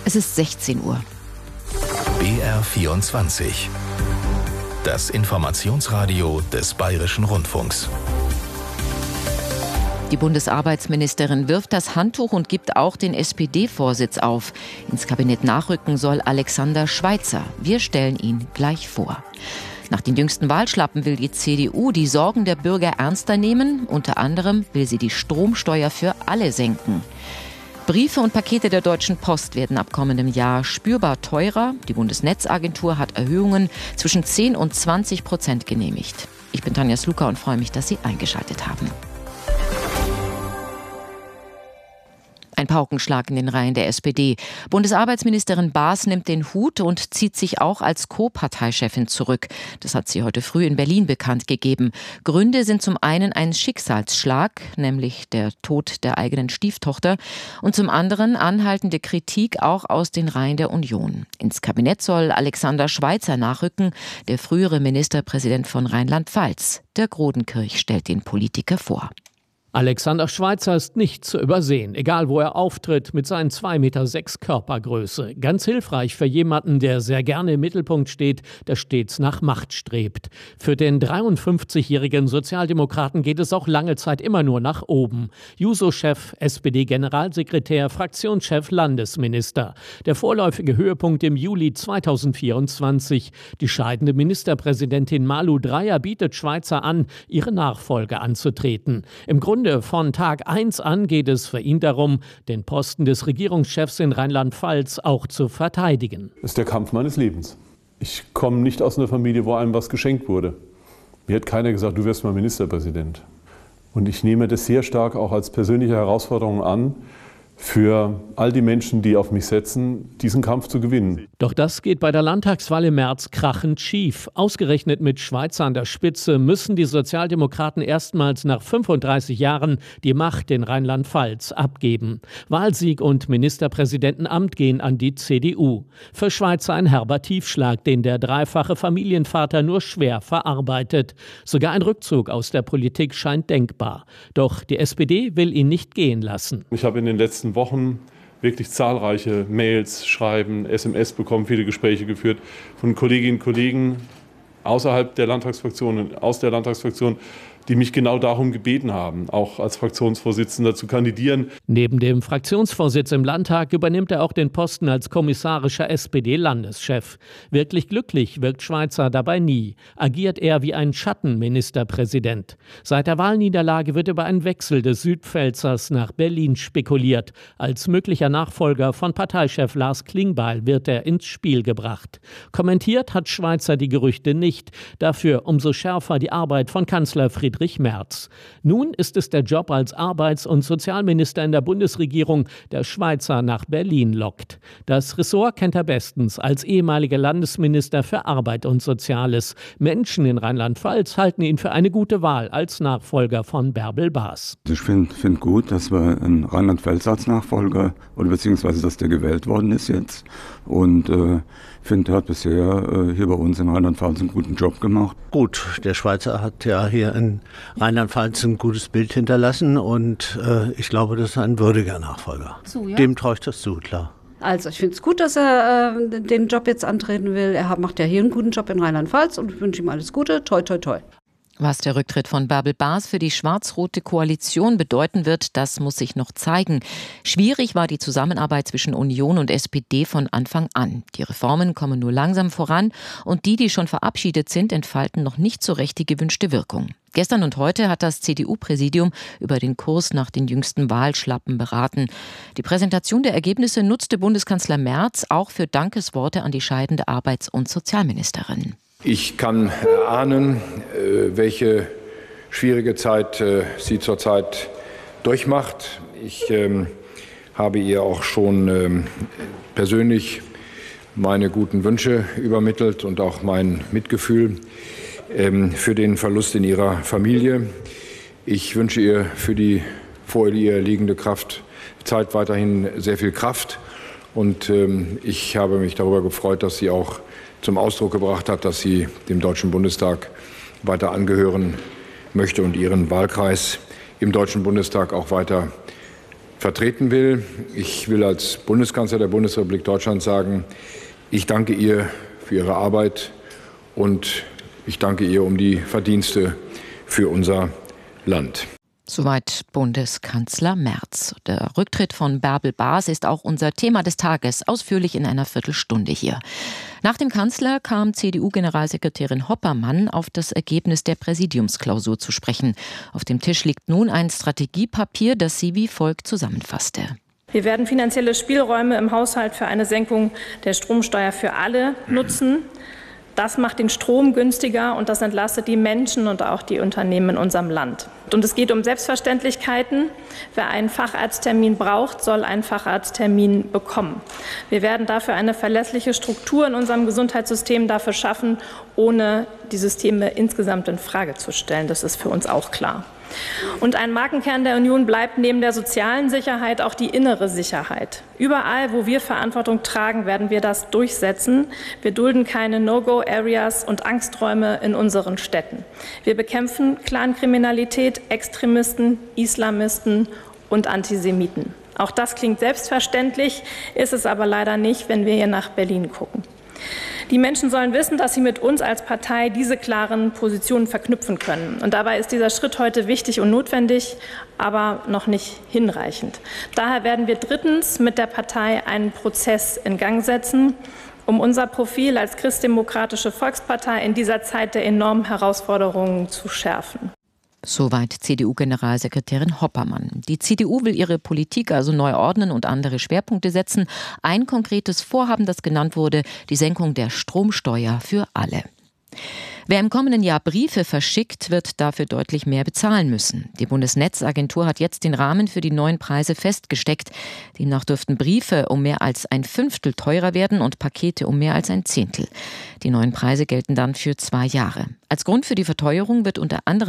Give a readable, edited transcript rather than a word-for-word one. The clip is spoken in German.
Es ist 16 Uhr. BR24. Das Informationsradio des Bayerischen Rundfunks. Die Bundesarbeitsministerin wirft das Handtuch und gibt auch den SPD-Vorsitz auf. Ins Kabinett nachrücken soll Alexander Schweitzer. Wir stellen ihn gleich vor. Nach den jüngsten Wahlschlappen will die CDU die Sorgen der Bürger ernster nehmen. Unter anderem will sie die Stromsteuer für alle senken. Briefe und Pakete der Deutschen Post werden ab kommendem Jahr spürbar teurer. Die Bundesnetzagentur hat Erhöhungen zwischen 10% und 20% genehmigt. Ich bin Tanja Sluka und freue mich, dass Sie eingeschaltet haben. Ein Paukenschlag in den Reihen der SPD. Bundesarbeitsministerin Baas nimmt den Hut und zieht sich auch als Co-Parteichefin zurück. Das hat sie heute früh in Berlin bekannt gegeben. Gründe sind zum einen ein Schicksalsschlag, nämlich der Tod der eigenen Stieftochter, und zum anderen anhaltende Kritik auch aus den Reihen der Union. Ins Kabinett soll Alexander Schweitzer nachrücken, der frühere Ministerpräsident von Rheinland-Pfalz. Dirk Rodenkirch stellt den Politiker vor. Alexander Schweitzer ist nicht zu übersehen, egal wo er auftritt, mit seinen 2,6 Meter Körpergröße. Ganz hilfreich für jemanden, der sehr gerne im Mittelpunkt steht, der stets nach Macht strebt. Für den 53-jährigen Sozialdemokraten geht es auch lange Zeit immer nur nach oben. Juso-Chef, SPD-Generalsekretär, Fraktionschef, Landesminister. Der vorläufige Höhepunkt im Juli 2024. Die scheidende Ministerpräsidentin Malu Dreyer bietet Schweitzer an, ihre Nachfolge anzutreten. Im Grunde von Tag 1 an geht es für ihn darum, den Posten des Regierungschefs in Rheinland-Pfalz auch zu verteidigen. Das ist der Kampf meines Lebens. Ich komme nicht aus einer Familie, wo einem was geschenkt wurde. Mir hat keiner gesagt, du wirst mal Ministerpräsident. Und ich nehme das sehr stark auch als persönliche Herausforderung an, für all die Menschen, die auf mich setzen, diesen Kampf zu gewinnen. Doch das geht bei der Landtagswahl im März krachend schief. Ausgerechnet mit Schweitzer an der Spitze müssen die Sozialdemokraten erstmals nach 35 Jahren die Macht in Rheinland-Pfalz abgeben. Wahlsieg und Ministerpräsidentenamt gehen an die CDU. Für Schweitzer ein herber Tiefschlag, den der dreifache Familienvater nur schwer verarbeitet. Sogar ein Rückzug aus der Politik scheint denkbar. Doch die SPD will ihn nicht gehen lassen. Ich habe in den letzten Wochen wirklich zahlreiche Mails, Schreiben, SMS bekommen, viele Gespräche geführt von Kolleginnen und Kollegen außerhalb der Landtagsfraktion und aus der Landtagsfraktion, die mich genau darum gebeten haben, auch als Fraktionsvorsitzender zu kandidieren. Neben dem Fraktionsvorsitz im Landtag übernimmt er auch den Posten als kommissarischer SPD-Landeschef. Wirklich glücklich wirkt Schweitzer dabei nie. Agiert er wie ein Schattenministerpräsident. Seit der Wahlniederlage wird über einen Wechsel des Südpfälzers nach Berlin spekuliert. Als möglicher Nachfolger von Parteichef Lars Klingbeil wird er ins Spiel gebracht. Kommentiert hat Schweitzer die Gerüchte nicht. Dafür umso schärfer die Arbeit von Kanzler Friedrich Merz. Nun ist es der Job als Arbeits- und Sozialminister in der Bundesregierung, der Schweitzer nach Berlin lockt. Das Ressort kennt er bestens als ehemaliger Landesminister für Arbeit und Soziales. Menschen in Rheinland-Pfalz halten ihn für eine gute Wahl als Nachfolger von Bärbel Baas. Ich finde gut, dass wir einen Rheinland-Pfalz als Nachfolger oder beziehungsweise, dass der gewählt worden ist jetzt. Und finde, er hat bisher hier bei uns in Rheinland-Pfalz einen guten Job gemacht. Gut, der Schweitzer hat ja hier in Rheinland-Pfalz ein gutes Bild hinterlassen und ich glaube, das ist ein würdiger Nachfolger. So, ja. Dem traue ich das zu, klar. Also ich finde es gut, dass er den Job jetzt antreten will. Er macht ja hier einen guten Job in Rheinland-Pfalz und ich wünsche ihm alles Gute. Toi, toi, toi. Was der Rücktritt von Bärbel Baas für die schwarz-rote Koalition bedeuten wird, das muss sich noch zeigen. Schwierig war die Zusammenarbeit zwischen Union und SPD von Anfang an. Die Reformen kommen nur langsam voran und die schon verabschiedet sind, entfalten noch nicht so recht die gewünschte Wirkung. Gestern und heute hat das CDU-Präsidium über den Kurs nach den jüngsten Wahlschlappen beraten. Die Präsentation der Ergebnisse nutzte Bundeskanzler Merz auch für Dankesworte an die scheidende Arbeits- und Sozialministerin. Ich kann erahnen, welche schwierige Zeit sie zurzeit durchmacht. Ich habe ihr auch schon persönlich meine guten Wünsche übermittelt und auch mein Mitgefühl für den Verlust in ihrer Familie. Ich wünsche ihr für die vor ihr liegende Zeit weiterhin sehr viel Kraft. Und ich habe mich darüber gefreut, dass sie auch zum Ausdruck gebracht hat, dass sie dem Deutschen Bundestag weiter angehören möchte und ihren Wahlkreis im Deutschen Bundestag auch weiter vertreten will. Ich will als Bundeskanzler der Bundesrepublik Deutschland sagen, ich danke ihr für ihre Arbeit und ich danke ihr um die Verdienste für unser Land. Soweit Bundeskanzler Merz. Der Rücktritt von Bärbel Baas ist auch unser Thema des Tages, ausführlich in einer Viertelstunde hier. Nach dem Kanzler kam CDU-Generalsekretärin Hoppermann auf das Ergebnis der Präsidiumsklausur zu sprechen. Auf dem Tisch liegt nun ein Strategiepapier, das sie wie folgt zusammenfasste. Wir werden finanzielle Spielräume im Haushalt für eine Senkung der Stromsteuer für alle nutzen. Das macht den Strom günstiger und das entlastet die Menschen und auch die Unternehmen in unserem Land. Und es geht um Selbstverständlichkeiten. Wer einen Facharzttermin braucht, soll einen Facharzttermin bekommen. Wir werden dafür eine verlässliche Struktur in unserem Gesundheitssystem dafür schaffen, ohne die Systeme insgesamt in Frage zu stellen. Das ist für uns auch klar. Und ein Markenkern der Union bleibt neben der sozialen Sicherheit auch die innere Sicherheit. Überall, wo wir Verantwortung tragen, werden wir das durchsetzen. Wir dulden keine No-Go-Areas und Angsträume in unseren Städten. Wir bekämpfen Clankriminalität, Extremisten, Islamisten und Antisemiten. Auch das klingt selbstverständlich, ist es aber leider nicht, wenn wir hier nach Berlin gucken. Die Menschen sollen wissen, dass sie mit uns als Partei diese klaren Positionen verknüpfen können. Und dabei ist dieser Schritt heute wichtig und notwendig, aber noch nicht hinreichend. Daher werden wir drittens mit der Partei einen Prozess in Gang setzen, um unser Profil als christdemokratische Volkspartei in dieser Zeit der enormen Herausforderungen zu schärfen. Soweit CDU-Generalsekretärin Hoppermann. Die CDU will ihre Politik also neu ordnen und andere Schwerpunkte setzen. Ein konkretes Vorhaben, das genannt wurde, die Senkung der Stromsteuer für alle. Wer im kommenden Jahr Briefe verschickt, wird dafür deutlich mehr bezahlen müssen. Die Bundesnetzagentur hat jetzt den Rahmen für die neuen Preise festgesteckt. Demnach dürften Briefe um mehr als 1/5 teurer werden und Pakete um mehr als 1/10. Die neuen Preise gelten dann für 2 Jahre. Als Grund für die Verteuerung wird unter anderem